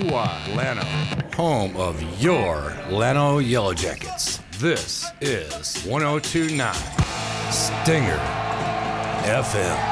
KBGY Llano, home of your Llano Yellow Jackets. This is 102.9 Stinger FM.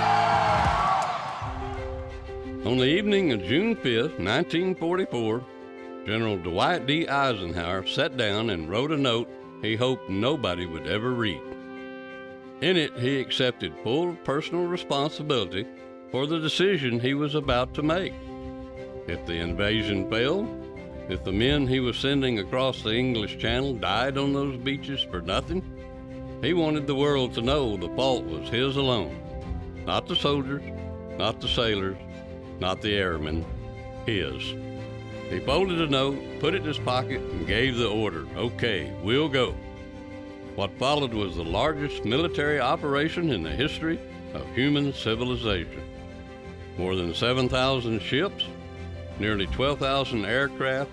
On the evening of June 5th, 1944, General Dwight D. Eisenhower sat down and wrote a note he hoped nobody would ever read. In it, he accepted full personal responsibility for the decision he was about to make. If the invasion failed, if the men he was sending across the English Channel died on those beaches for nothing, he wanted the world to know the fault was his alone. Not the soldiers, not the sailors, not the airmen, his. He folded a note, put it in his pocket, and gave the order, "Okay, we'll go." What followed was the largest military operation in the history of human civilization. More than 7,000 ships, nearly 12,000 aircraft,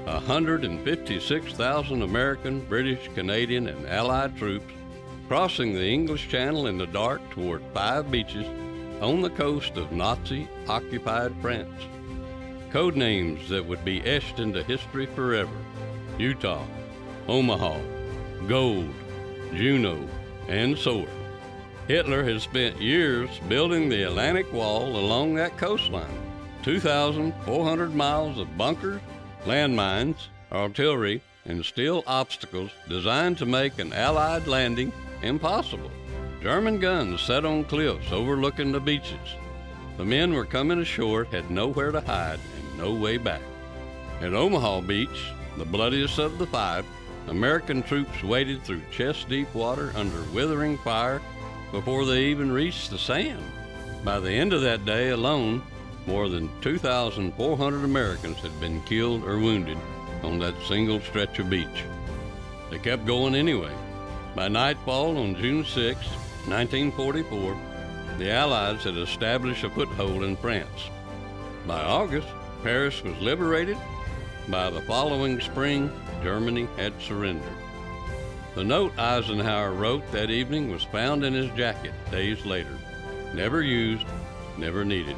156,000 American, British, Canadian, and Allied troops crossing the English Channel in the dark toward 5 beaches on the coast of Nazi-occupied France. Code names that would be etched into history forever: Utah, Omaha, Gold, Juno, and Sword. Hitler has spent years building the Atlantic Wall along that coastline. 2,400 miles of bunkers, landmines, artillery, and steel obstacles designed to make an Allied landing impossible. German guns set on cliffs overlooking the beaches. The men were coming ashore, had nowhere to hide and no way back. At Omaha Beach, the bloodiest of the 5, American troops waded through chest-deep water under withering fire before they even reached the sand. By the end of that day alone, more than 2,400 Americans had been killed or wounded on that single stretch of beach. They kept going anyway. By nightfall on June 6, 1944, the Allies had established a foothold in France. By August, Paris was liberated. By the following spring, Germany had surrendered. The note Eisenhower wrote that evening was found in his jacket days later. Never used, never needed.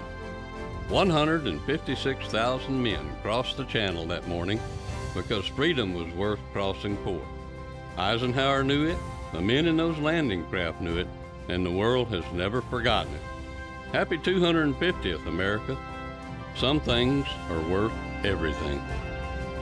156,000 men crossed the Channel that morning because freedom was worth crossing for. Eisenhower knew it, the men in those landing craft knew it, and the world has never forgotten it. Happy 250th, America. Some things are worth everything.